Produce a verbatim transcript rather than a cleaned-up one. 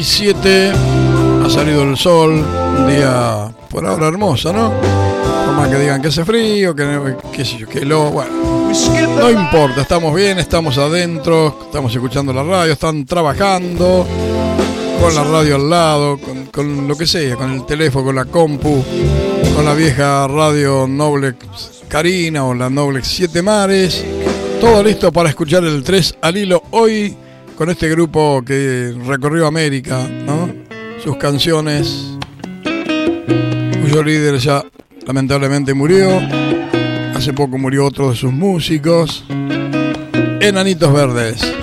siete, ha salido el sol, un día por ahora hermoso, ¿no? Por más que digan que hace frío, que qué sé yo, que lo, bueno, no importa, estamos bien, estamos adentro, estamos escuchando la radio, están trabajando con la radio al lado, con, con lo que sea, con el teléfono, con la compu, con la vieja radio Noblex Carina o la Noblex Siete Mares, todo listo para escuchar el tres al hilo hoy con este grupo que recorrió América, ¿no? Sus canciones, cuyo líder ya lamentablemente murió, hace poco murió otro de sus músicos, Enanitos Verdes.